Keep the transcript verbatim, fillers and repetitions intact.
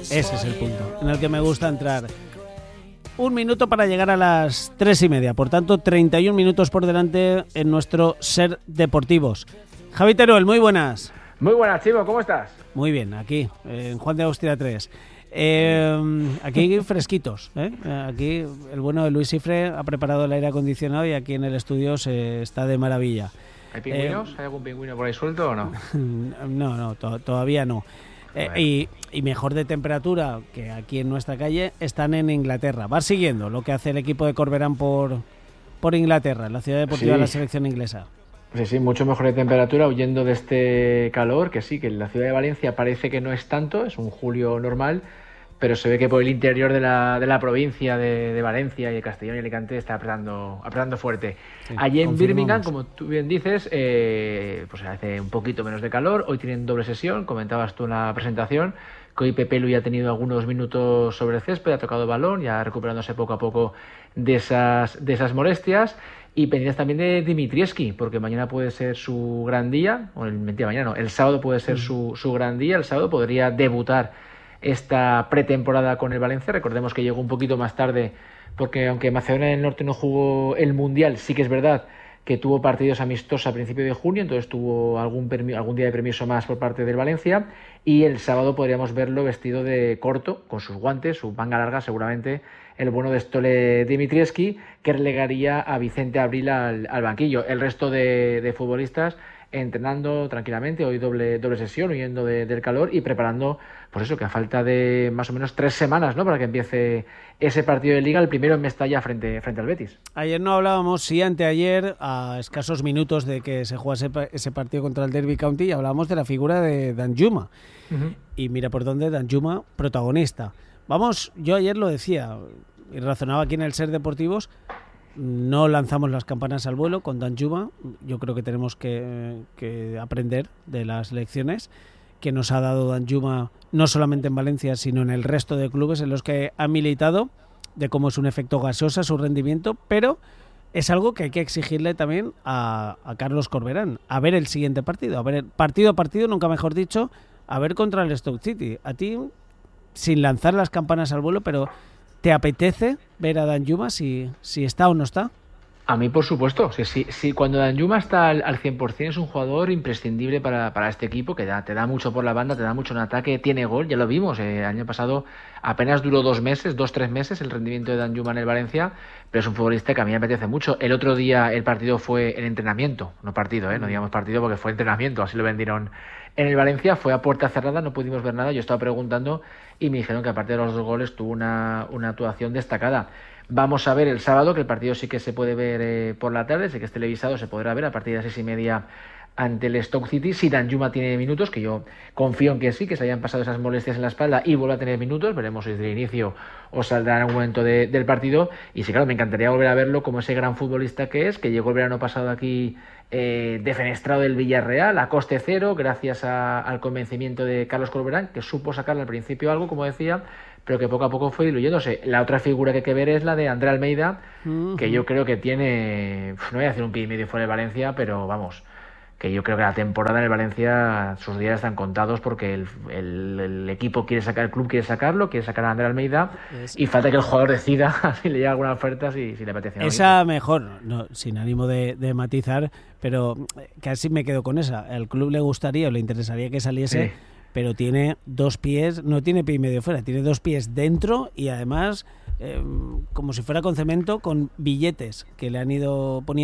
Ese es el punto en el que me gusta entrar. Un minuto para llegar a las tres y media, por tanto treinta y un minutos por delante en nuestro Ser Deportivos. Javi Teruel, muy buenas. Muy buenas, Chivo, ¿cómo estás? Muy bien, aquí, en Juan de Austria tres. Eh, aquí fresquitos, ¿eh? Aquí el bueno de Luis Ifre ha preparado el aire acondicionado y aquí en el estudio se está de maravilla. ¿Hay pingüinos? Eh, ¿Hay algún pingüino por ahí suelto o no? No, no, to- todavía no. Eh, y, y mejor de temperatura que aquí en nuestra calle están en Inglaterra. Vas siguiendo lo que hace el equipo de Corberán por, por Inglaterra, en la ciudad deportiva sí. de la selección inglesa. Sí, sí, mucho mejor de temperatura, huyendo de este calor, que sí, que en la ciudad de Valencia parece que no es tanto, es un julio normal, pero se ve que por el interior de la, de la provincia de, de Valencia y de Castellón y Alicante está apretando, apretando fuerte. Sí, allí en Birmingham, como tú bien dices, eh, pues hace un poquito menos de calor. Hoy tienen doble sesión, comentabas tú en la presentación, que hoy Pepe Lu ya ha tenido algunos minutos sobre el césped, ha tocado balón, ya recuperándose poco a poco de esas, de esas molestias. Y pendientes también de Dimitrievski, porque mañana puede ser su gran día, o el, mentira, mañana no, el sábado puede ser mm. su, su gran día, el sábado podría debutar esta pretemporada con el Valencia. Recordemos que llegó un poquito más tarde, porque aunque Macedonia del Norte no jugó el Mundial, sí que es verdad que tuvo partidos amistosos a principios de junio, entonces tuvo algún, permi- algún día de permiso más por parte del Valencia, y el sábado podríamos verlo vestido de corto, con sus guantes, su manga larga, seguramente el bueno de Stole Dimitrievski, que relegaría a Vicente Abril al, al banquillo. El resto de, de futbolistas entrenando tranquilamente, hoy doble, doble sesión, huyendo de, del calor y preparando, pues eso, que a falta de más o menos tres semanas, ¿no?, para que empiece ese partido de Liga, el primero en Mestalla frente, frente al Betis. Ayer no hablábamos, sí, anteayer, a escasos minutos de que se jugase ese partido contra el Derby County, hablábamos de la figura de Danjuma. Uh-huh. Y mira por dónde, Danjuma, protagonista. Vamos, yo ayer lo decía y razonaba aquí en el Ser Deportivos, no lanzamos las campanas al vuelo con Danjuma. Yo creo que tenemos que, que aprender de las lecciones que nos ha dado Danjuma, no solamente en Valencia, sino en el resto de clubes en los que ha militado, de cómo es un efecto gaseosa su rendimiento, pero es algo que hay que exigirle también a, a Carlos Corberán, a ver el siguiente partido, a ver partido a partido, nunca mejor dicho, a ver contra el Stoke City. A ti, sin lanzar las campanas al vuelo, pero ¿te apetece ver a Danjuma si, si está o no está? A mí, por supuesto. Sí, sí, sí, cuando Danjuma está al, al cien por ciento es un jugador imprescindible para, para este equipo, que da, te da mucho por la banda, te da mucho en ataque, tiene gol, ya lo vimos. Eh, el año pasado apenas duró dos meses, dos, tres meses el rendimiento de Danjuma en el Valencia, pero es un futbolista que a mí me apetece mucho. El otro día el partido fue el entrenamiento, no partido, eh, no digamos partido porque fue entrenamiento, así lo vendieron en el Valencia, fue a puerta cerrada, no pudimos ver nada. Yo estaba preguntando y me dijeron que aparte de los dos goles tuvo una, una actuación destacada. Vamos a ver el sábado, que el partido sí que se puede ver eh, por la tarde, sé que es televisado, se podrá ver a partir de las seis y media ante el Stoke City. Si Danjuma tiene minutos, que yo confío en que sí, que se hayan pasado esas molestias en la espalda y vuelva a tener minutos, veremos si desde el inicio o saldrá en algún momento de, del partido. Y sí, claro, me encantaría volver a verlo como ese gran futbolista que es, que llegó el verano pasado aquí eh, defenestrado del Villarreal a coste cero, gracias a, al convencimiento de Carlos Corberán, que supo sacarle al principio algo, como decía, pero que poco a poco fue diluyéndose. La otra figura que hay que ver es la de André Almeida, uh-huh. que yo creo que tiene, no voy a decir un pie y medio fuera de Valencia, pero vamos, que yo creo que la temporada en el Valencia, sus días están contados, porque el, el, el equipo quiere sacar, el club quiere sacarlo, quiere sacar a André Almeida, es... y falta que el jugador decida si le llega alguna oferta, si, si le apetece. Esa mejor, no, sin ánimo de, de matizar, pero casi me quedo con esa. Al club le gustaría o le interesaría que saliese, sí, pero tiene dos pies, no tiene pie y medio fuera, tiene dos pies dentro y además, eh, como si fuera con cemento, con billetes que le han ido poniendo